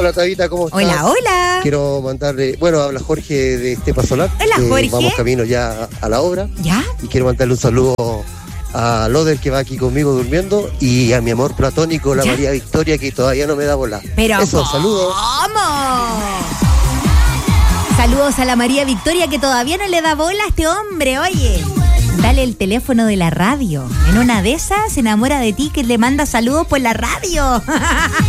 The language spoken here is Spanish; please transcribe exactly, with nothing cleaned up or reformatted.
Hola Tabita, ¿cómo estás? Hola, hola. Quiero mandarle, bueno, habla Jorge de Estepa Solar. Hola, eh, Jorge. Vamos camino ya a la obra. ¿Ya? Y quiero mandarle un saludo a Loder, que va aquí conmigo durmiendo, y a mi amor platónico, la ¿Ya? María Victoria, que todavía no me da bola. Pero Eso, ¿cómo? saludos. Saludos a la María Victoria, que todavía no le da bola a este hombre, oye. Dale el teléfono de la radio. En una de esas se enamora de ti, que le manda saludos por la radio.